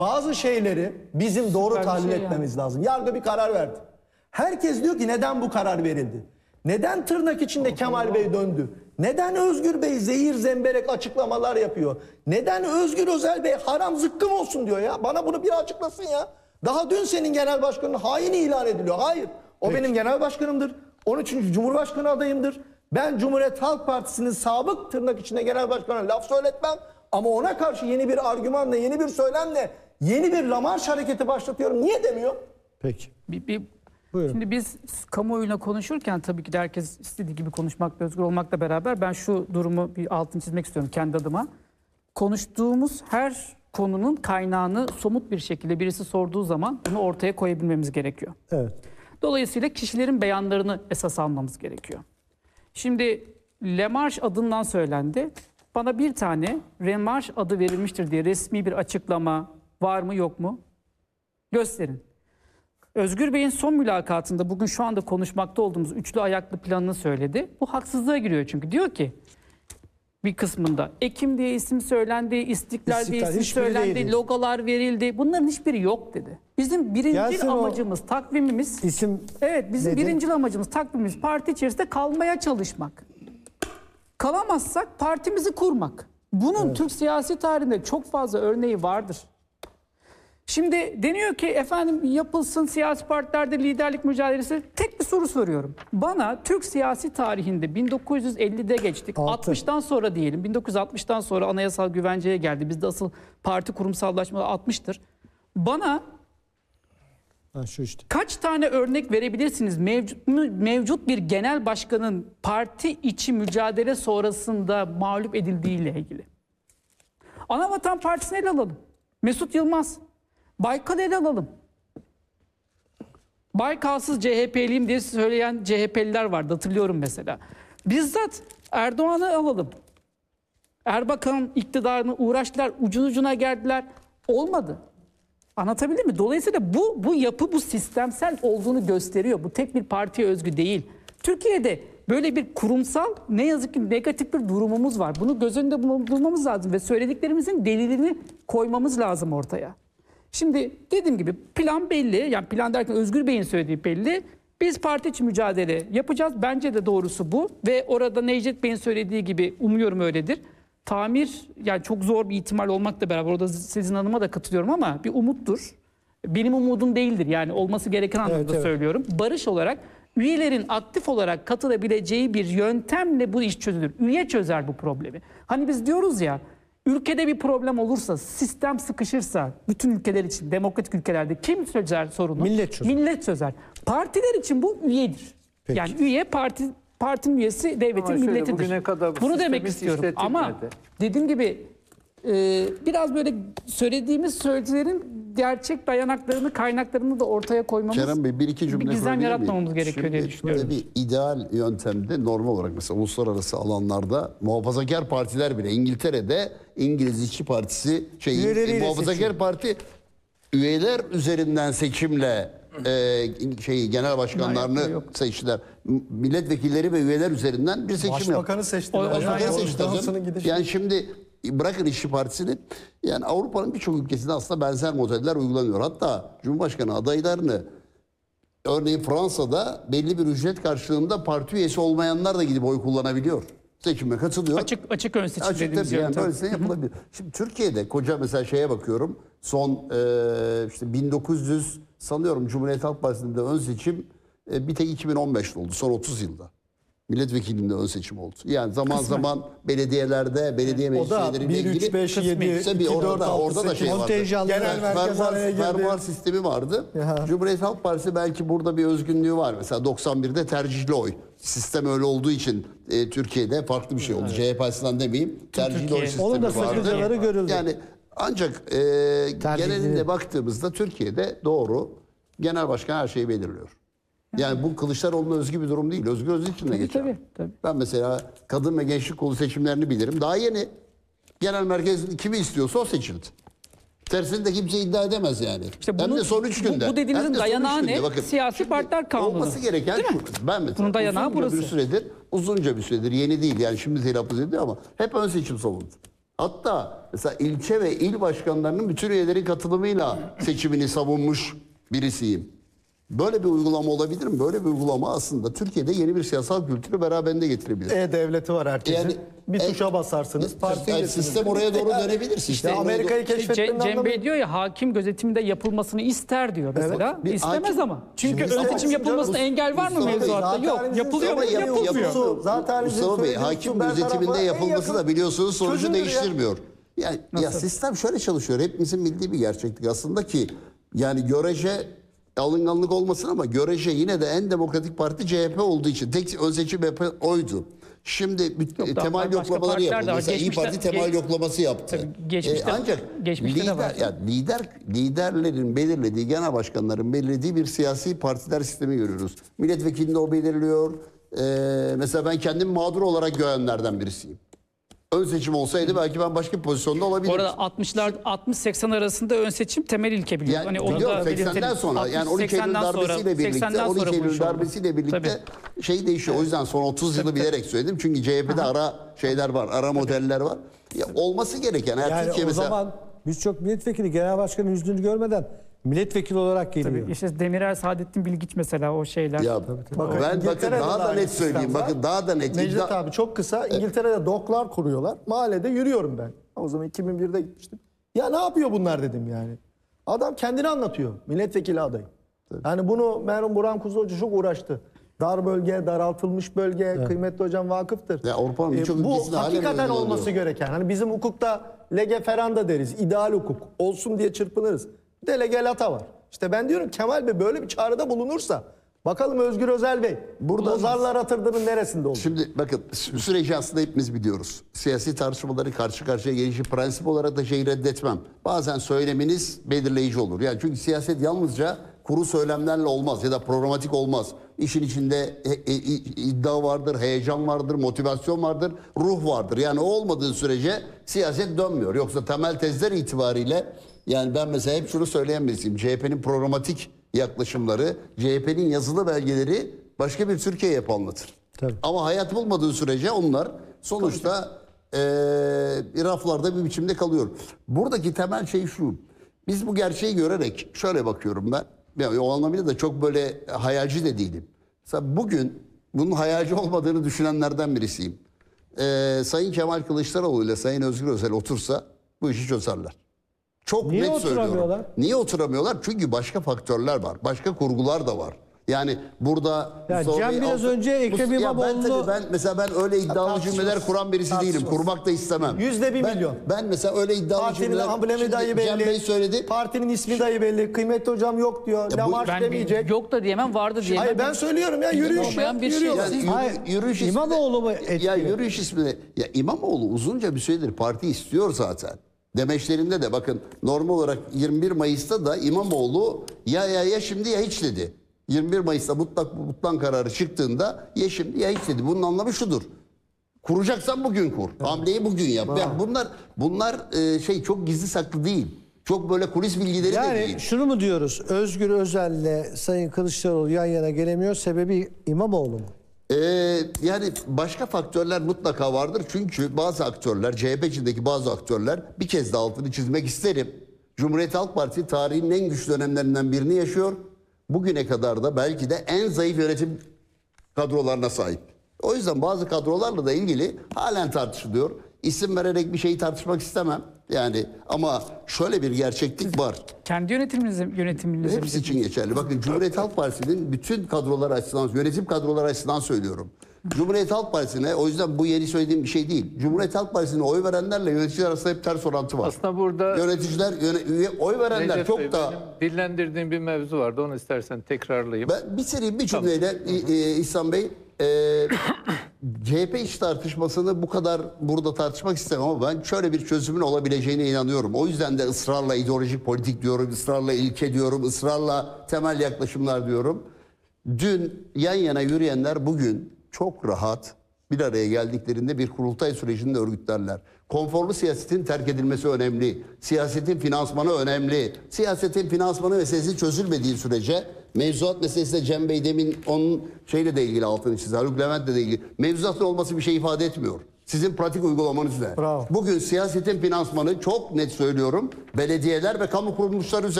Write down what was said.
Bazı şeyleri bizim doğru Süper bir tahlil şey etmemiz lazım. Yargı bir karar verdi. Herkes diyor ki neden bu karar verildi? Neden tırnak içinde Kemal Bey döndü? Neden Özgür Bey zehir zemberek açıklamalar yapıyor? Neden Özgür Özel Bey haram zıkkım olsun diyor ya? Bana bunu bir açıklasın ya. Daha dün senin genel başkanın hain ilan ediliyor. Hayır. O benim genel başkanımdır. 13. Cumhurbaşkanı adayımdır. Ben Cumhuriyet Halk Partisi'nin sabık tırnak içinde genel başkanına laf söyletmem. Ama ona karşı yeni bir argümanla, yeni bir söylemle, yeni bir lamarş hareketi başlatıyorum. Niye demiyor? Peki. Buyurun. Şimdi biz kamuoyuyla konuşurken tabii ki de herkes istediği gibi konuşmakla, özgür olmakla beraber ben şu durumu bir altını çizmek istiyorum kendi adıma. Konuştuğumuz her konunun kaynağını somut bir şekilde birisi sorduğu zaman bunu ortaya koyabilmemiz gerekiyor. Evet. Dolayısıyla kişilerin beyanlarını esas almamız gerekiyor. Şimdi Lemarş adından söylendi. Bana bir tane Lemarş adı verilmiştir diye resmi bir açıklama var mı yok mu? Gösterin. Özgür Bey'in son mülakatında bugün şu anda konuşmakta olduğumuz üçlü ayaklı planını söyledi. Bu haksızlığa giriyor çünkü. Diyor ki bir kısmında Ekim diye isim söylendi, İstiklal diye isim hiçbiri söylendi, değildi. logolar verildi. Bunların hiçbiri yok dedi. Bizim birincil Gelsin o amacımız, takvimimiz, isim evet bizim nedir? birincil amacımız, takvimimiz parti içerisinde kalmaya çalışmak. Kalamazsak partimizi kurmak. Bunun Türk siyasi tarihinde çok fazla örneği vardır. Şimdi deniyor ki efendim yapılsın siyasi partilerde liderlik mücadelesi. Tek bir soru soruyorum. Bana Türk siyasi tarihinde 1950'de geçtik. 60'tan sonra diyelim. 1960'tan sonra anayasal güvenceye geldi. Bizde asıl parti kurumsallaşma 60'tır. Bana şu işte. kaç tane örnek verebilirsiniz mevcut bir genel başkanın parti içi mücadele sonrasında mağlup edildiğiyle ilgili? Anavatan Partisi'ni ele alalım. Mesut Yılmaz. Baykal'ı ele alalım. Baykalsız CHP'liyim diye söyleyen CHP'liler vardı, hatırlıyorum mesela. Bizzat Erdoğan'ı alalım. Erbakan iktidarını uğraştılar, ucun ucuna geldiler. Olmadı. Anlatabildim mi? Dolayısıyla bu yapı, bu sistemsel olduğunu gösteriyor. Bu tek bir partiye özgü değil. Türkiye'de böyle bir kurumsal ne yazık ki negatif bir durumumuz var. Bunu göz önünde bulundurmamız lazım ve söylediklerimizin delilini koymamız lazım ortaya. Şimdi dediğim gibi plan belli. Yani plan derken Özgür Bey'in söylediği belli. Biz parti içi mücadele yapacağız. Bence de doğrusu bu. Ve orada Necdet Bey'in söylediği gibi umuyorum öyledir. Tamir yani çok zor bir ihtimal olmakla beraber orada Sezin Hanım'a da katılıyorum ama bir umuttur. Benim umudum değildir yani olması gereken anlamda söylüyorum. Barış olarak üyelerin aktif olarak katılabileceği bir yöntemle bu iş çözülür. Üye çözer bu problemi. Hani biz diyoruz ya ülkede bir problem olursa, sistem sıkışırsa bütün ülkeler için, demokratik ülkelerde kim çözer sorunu? Millet çözer. Millet çözer. Partiler için bu üyedir. Peki. Yani üye partinin üyesi devletin milletidir. Bugüne kadar Bunu demek istiyorum. Ama dediğim gibi biraz böyle söylediğimiz sözlerin gerçek dayanaklarını, kaynaklarını da ortaya koymamız, Kerem Bey bir iki cümle bir gizem kurabilir yaratmamamız miyim? gerekiyor diye düşünüyorum. Böyle bir ideal yöntemde normal olarak mesela uluslararası alanlarda muhafazakar partiler bile İngiltere'de İngiliz İşçi Partisi Üyeleriyle muhafazakar seçiyor. parti üyeler üzerinden seçimle genel başkanlarını seçtiler. Milletvekilleri ve üyeler üzerinden bir seçim yaptı. Başbakanı seçtiler. Başbakanı seçtiler. Dansının gidişi. Yani şimdi bırakın İşçi Partisi'ni, yani Avrupa'nın birçok ülkesinde aslında benzer modeller uygulanıyor. Hatta Cumhurbaşkanı adaylarını örneğin Fransa'da belli bir ücret karşılığında parti üyesi olmayanlar da gidip oy kullanabiliyor. Seçime katılıyor. Açık ön seçim dediğimiz tabii, yani yöntem. böylesine yapılabilir. Şimdi Türkiye'de koca mesela şeye bakıyorum. Son işte 1900 sanıyorum Cumhuriyet Halk Partisi'nde ön seçim bir tek 2015'te oldu. Son 30 yılda. Milletvekilliğinde ön seçim oldu. Yani zaman belediyelerde, belediye O da meclisleriyle 1, 3, ilgili 5, 7, 2, 4, 6, orada da şey vardı. Kontenjanlı Genel merkez araya girdi. Fermuar sistemi vardı. Ya. Cumhuriyet Halk Partisi belki burada bir özgünlüğü var. Mesela 91'de tercihli oy. Sistem öyle olduğu için Türkiye'de farklı bir şey oldu. CHP açısından demeyeyim. Tercihli oy sistemi Onun da vardı. sakıncaları görüldü. Yani ancak genelinde baktığımızda Türkiye'de doğru genel başkan her şeyi belirliyor. Yani bu Kılıçdaroğlu'na özgü bir durum değil. Özgür Özel için de geçer. Tabii. Ben mesela kadın ve gençlik kolu seçimlerini bilirim. Daha yeni genel merkez kimi istiyorsa o seçildi. Tersini de kimse iddia edemez yani. İşte Hem de son 3 günde. Bu dediğinizin Hem de son dayanağı üç günde. ne? Bakın, Siyasi şimdi partiler kanunu. Olması gereken Değil mi? şu. Ben mesela Bunun dayanağı uzunca burası. uzunca bir süredir yeni değil yani şimdi telaffuz ediyor ama hep ön seçim savundu. Hatta mesela ilçe ve il başkanlarının bütün üyelerin katılımıyla seçimini savunmuş birisiyim. Böyle bir uygulama olabilir mi? Böyle bir uygulama aslında Türkiye'de yeni bir siyasal kültürü beraberinde getirebilir. E-Devleti var herkesin. Yani, bir tuşa basarsınız. yani sistem oraya doğru dönebilir. Sistem oraya Amerika'yı doğru- keşfetmenin Cem anlamı. Bey diyor ya hakim gözetiminde yapılmasını ister diyor mesela. Bir İstemez hakim- ama. Çünkü Şimdi ön seçim istemez yapılmasına canım. engel var mı Mustafa Bey, mevzuatta? Yok. zaten Yapılıyor mu? bizim Yapılmıyor. yapıyoruz. Zaten bizim Mustafa Bey, söylediğimiz hakim süper gözetiminde tarafa en yapılması yakın da biliyorsunuz sonucu çözümdür ya. değiştirmiyor. Ya sistem şöyle çalışıyor. Hepimizin bildiği bir gerçeklik aslında ki yani görece alınganlık olmasın ama görece yine de en demokratik parti CHP olduğu için tek ön seçim oydu. Şimdi daha temal başka yoklamaları partiler de yapıldı. var. Mesela İYİ Parti temal yoklaması yaptı. Tabii geçmişte- Ancak geçmişte de var. liderlerin belirlediği, genel başkanların belirlediği bir siyasi partiler sistemi görüyoruz. Milletvekilini o belirliyor. Mesela ben kendimi mağdur olarak görenlerden birisiyim. Ön seçim olsaydı belki ben başka bir pozisyonda Bu olabilirdim. arada 60-80 arasında ön seçim temel ilke biliyor. Yani Hani onu biliyorum, da 80'den belirtelim. sonra yani 12 Eylül 80'den sonra- darbesiyle birlikte 80'den sonra 12 bu Eylül iş oldu. darbesiyle birlikte Tabii. şey değişiyor. O yüzden son 30 yılı bilerek söyledim. Çünkü CHP'de ara şeyler var, ara modeller var. Ya olması gereken eğer Yani Türkiye o mesela zaman birçok milletvekili genel başkanın yüzünü görmeden milletvekili olarak geliyor. Tabii işte Demirel, Saadettin Bilgiç mesela o şeyler. ya Bakın, ben İngiltere'de daha da aynı net sistem söyleyeyim. var. Bakın daha da net. Necdet abi çok kısa. İngiltere'de doklar kuruyorlar. Mahallede yürüyorum ben. O zaman 2001'de gitmiştim. Ya ne yapıyor bunlar dedim yani. Adam kendini anlatıyor. Milletvekili adayı. Yani bunu merhum Burhan Kuzuloğlu çok uğraştı. Dar bölge, daraltılmış bölge. Kıymetli hocam vakıftır. Ya Avrupa'nın birçok ülkesinde bu halen hakikaten öyle olması oluyor. gereken. Hani bizim hukukta lege ferenda deriz. İdeal hukuk. Olsun diye çırpınırız. Bir de lege lata var. İşte ben diyorum Kemal Bey böyle bir çağrıda bulunursa bakalım Özgür Özel Bey burada Lozarlar Atırdır'ın neresinde olur? Şimdi bakın süreci aslında hepimiz biliyoruz. Siyasi tartışmaları karşı karşıya gelişi prensip olarak da şeyi reddetmem. Bazen söyleminiz belirleyici olur. Yani çünkü siyaset yalnızca kuru söylemlerle olmaz ya da programatik olmaz. İşin içinde iddia vardır, heyecan vardır, motivasyon vardır, ruh vardır. Yani o olmadığı sürece siyaset dönmüyor. Yoksa temel tezler itibariyle yani ben mesela hep şunu söyleyen birisiyim. CHP'nin programatik yaklaşımları, CHP'nin yazılı belgeleri başka bir Türkiye'yi hep anlatır. Tabii. Ama hayat bulmadığı sürece onlar sonuçta raflarda bir biçimde kalıyor. Buradaki temel şey şu. Biz bu gerçeği görerek şöyle bakıyorum ben. Yani o anlamıyla da çok böyle hayalci de değilim. Mesela bugün bunun hayalci olmadığını düşünenlerden birisiyim. Sayın Kemal Kılıçdaroğlu ile Sayın Özgür Özel otursa bu işi çözerler. Çok Niye net söylüyorum. oturamıyorlar? Niye oturamıyorlar? Çünkü başka faktörler var. Başka kurgular da var. Yani burada Ya Mustafa Cem Bey biraz altı- önce Ekrem Ya İmamoğlu'nu- ben öyle iddialı tartışılır. cümleler kuran birisi değilim. Tartışılır. Kurmak da istemem. %1 Ben- milyon. Ben mesela öyle iddialı Partinin cümleler... amblemi Şimdi dahi belli. Cem Bey söyledi. Partinin ismi dahi belli. Kıymetli hocam yok diyor. Lamarş Ben demeyecek. yok da diyemem, vardı diyemem. Hayır ben söylüyorum ya yürüyüş. olmayan bir şey. Yürüyorlar. Yani Hayır, yürüyüş İmamoğlu mu Ya etkili? yürüyüş ismini... Ya İmamoğlu uzunca bir süredir parti istiyor zaten. Demeçlerinde de bakın normal olarak 21 Mayıs'ta da İmamoğlu ya şimdi ya hiç dedi. 21 Mayıs'ta mutlak kararı çıktığında ya şimdi ya hiç dedi. Bunun anlamı şudur. Kuracaksan bugün kur. Hamleyi bugün yap. Yani bunlar şey çok gizli saklı değil. Çok böyle kulis bilgileri de Yani değil. şunu mu diyoruz? Özgür Özel'le Sayın Kılıçdaroğlu yan yana gelemiyor. Sebebi İmamoğlu mu? Yani başka faktörler mutlaka vardır. Çünkü bazı aktörler, CHP içindeki bazı aktörler bir kez de altını çizmek isterim. Cumhuriyet Halk Partisi tarihinin en güçlü dönemlerinden birini yaşıyor. Bugüne kadar da belki de en zayıf yönetim kadrolarına sahip. O yüzden bazı kadrolarla da ilgili halen tartışılıyor. İsim vererek bir şeyi tartışmak istemem. Yani ama şöyle bir gerçeklik var. Kendi yönetiminize Hepsi için geçerli. Bakın Cumhuriyet Halk Partisi'nin bütün kadrolar açısından, yönetim kadroları açısından söylüyorum. Cumhuriyet Halk Partisi'ne, o yüzden bu yeni söylediğim bir şey değil. Cumhuriyet Halk Partisi'ne oy verenlerle yöneticiler arasında hep ters orantı var. Aslında burada Yöneticiler, oy verenler Recep çok Bey, da... benim dillendirdiğim bir mevzu vardı. Onu istersen tekrarlayayım. Ben bitireyim bir cümleyle İhsan Bey. CHP iç tartışmasını bu kadar burada tartışmak istemem ama ben şöyle bir çözümün olabileceğine inanıyorum. O yüzden de ısrarla ideolojik politik diyorum, ısrarla ilke diyorum, ısrarla temel yaklaşımlar diyorum. Dün yan yana yürüyenler bugün çok rahat bir araya geldiklerinde bir kurultay sürecinde örgütlerler. Konforlu siyasetin terk edilmesi önemli. Siyasetin finansmanı önemli. Siyasetin finansmanı meselesi çözülmediği sürece mevzuat meselesi de Cem Bey demin onun şeyle de ilgili altını çizdi. Haluk Levent'le de ilgili. Mevzuatın olması bir şey ifade etmiyor. Sizin pratik uygulamanız ne? Bravo. Bugün siyasetin finansmanı çok net söylüyorum. Belediyeler ve kamu kuruluşları üzerinde.